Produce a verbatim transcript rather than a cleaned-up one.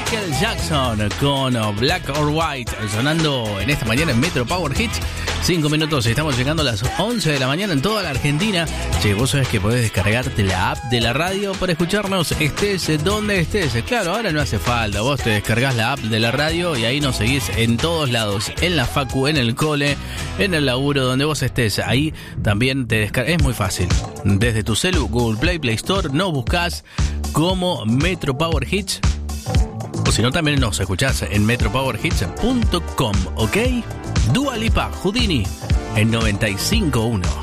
Michael Jackson con Black or White sonando en esta mañana en Metro Power Hits. Cinco minutos, estamos llegando a las once de la mañana en toda la Argentina. Che, vos sabés que podés descargarte la app de la radio para escucharnos estés donde estés. Claro, ahora no hace falta, vos te descargás la app de la radio y ahí nos seguís en todos lados, en la facu, en el cole, en el laburo, donde vos estés. Ahí también te descargas, es muy fácil. Desde tu celu, Google Play, Play Store, nos buscás como Metro Power Hits. O si no, también nos escuchás en metro power hits punto com, ¿ok? Dua Lipa, Houdini, en noventa y cinco punto uno.